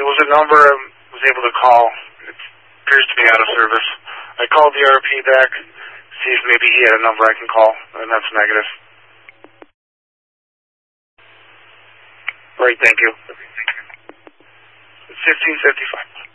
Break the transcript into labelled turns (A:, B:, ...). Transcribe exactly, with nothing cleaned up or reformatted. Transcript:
A: was a number I was able to call. It appears to be out of service. I called the R P back, see if maybe he had a number I can call, and that's negative. Right, thank you. fifteen fifty-five.